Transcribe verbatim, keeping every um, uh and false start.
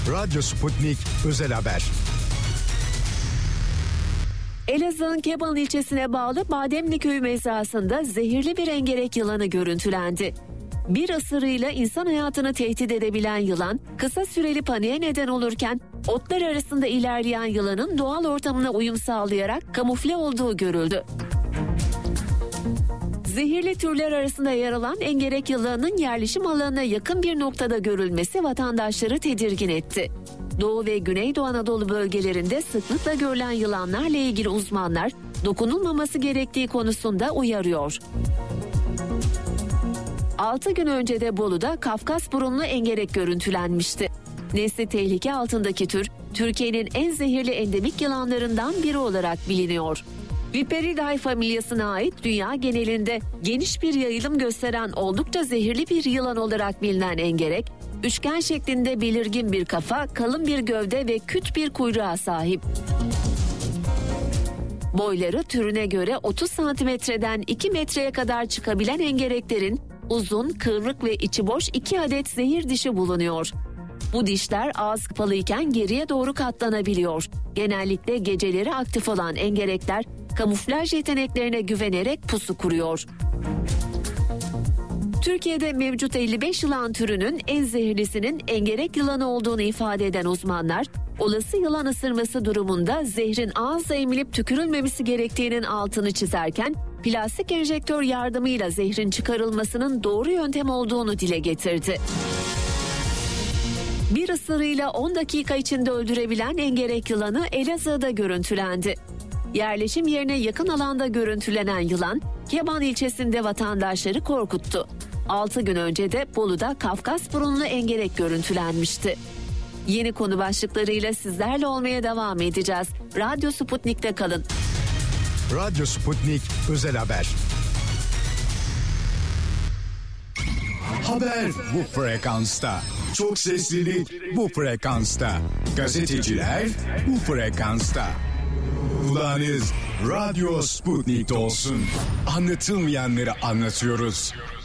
Radyo Sputnik Özel Haber. Elazığ'ın Keban ilçesine bağlı Bademli Köyü mezrasında zehirli bir engerek yılanı görüntülendi. Bir ısırığıyla insan hayatını tehdit edebilen yılan, kısa süreli paniğe neden olurken otlar arasında ilerleyen yılanın doğal ortamına uyum sağlayarak kamufle olduğu görüldü. Zehirli türler arasında yer alan engerek yılanının yerleşim alanına yakın bir noktada görülmesi vatandaşları tedirgin etti. Doğu ve Güneydoğu Anadolu bölgelerinde sıklıkla görülen yılanlarla ilgili uzmanlar dokunulmaması gerektiği konusunda uyarıyor. altı gün önce de Bolu'da Kafkas burunlu engerek görüntülenmişti. Nesli tehlike altındaki tür, Türkiye'nin en zehirli endemik yılanlarından biri olarak biliniyor. Viperidae familyasına ait dünya genelinde geniş bir yayılım gösteren oldukça zehirli bir yılan olarak bilinen engerek, üçgen şeklinde belirgin bir kafa, kalın bir gövde ve küt bir kuyruğa sahip. Boyları türüne göre otuz santimetreden iki metreye kadar çıkabilen engereklerin uzun, kıvrık ve içi boş iki adet zehir dişi bulunuyor. Bu dişler ağız kapalıyken geriye doğru katlanabiliyor. Genellikle geceleri aktif olan engerekler kamuflaj yeteneklerine güvenerek pusu kuruyor. Türkiye'de mevcut elli beş yılan türünün en zehirlisinin engerek yılanı olduğunu ifade eden uzmanlar, olası yılan ısırması durumunda zehrin ağızla emilip tükürülmemesi gerektiğinin altını çizerken, plastik enjektör yardımıyla zehrin çıkarılmasının doğru yöntem olduğunu dile getirdi. Bir ısırığıyla on dakika içinde öldürebilen engerek yılanı Elazığ'da görüntülendi. Yerleşim yerine yakın alanda görüntülenen yılan, Keban ilçesinde vatandaşları korkuttu. altı gün önce de Bolu'da Kafkas burunlu engerek görüntülenmişti. Yeni konu başlıklarıyla sizlerle olmaya devam edeceğiz. Radyo Sputnik'te kalın. Radyo Sputnik Özel Haber. Haber bu frekansta. Çok seslilik bu frekansta. Gazeteciler bu frekansta. Kulağınız Radyo Sputnik'te olsun. Anlatılmayanları anlatıyoruz.